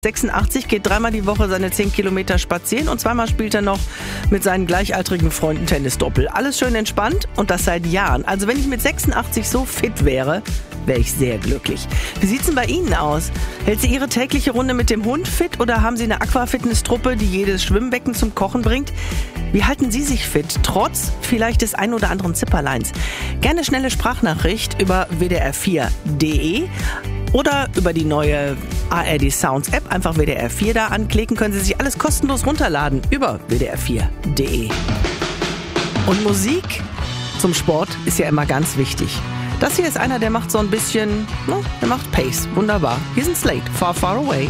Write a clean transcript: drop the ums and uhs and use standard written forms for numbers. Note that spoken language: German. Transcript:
86 geht 3-mal die Woche seine 10 Kilometer spazieren und 2-mal spielt er noch mit seinen gleichaltrigen Freunden Tennisdoppel. Alles schön entspannt und das seit Jahren. Also wenn ich mit 86 so fit wäre ich sehr glücklich. Wie sieht's denn bei Ihnen aus? Hält Sie Ihre tägliche Runde mit dem Hund fit oder haben Sie eine Aquafitness-Truppe, die jedes Schwimmbecken zum Kochen bringt? Wie halten Sie sich fit, trotz vielleicht des ein oder anderen Zipperleins? Gerne schnelle Sprachnachricht über wdr4.de oder über die neue ARD Sounds App. Einfach WDR 4 da anklicken, können Sie sich alles kostenlos runterladen über wdr4.de. Und Musik zum Sport ist ja immer ganz wichtig. Das hier ist einer, der macht so ein bisschen, der macht Pace. Wunderbar. Hier sind Slate, Far, Far Away.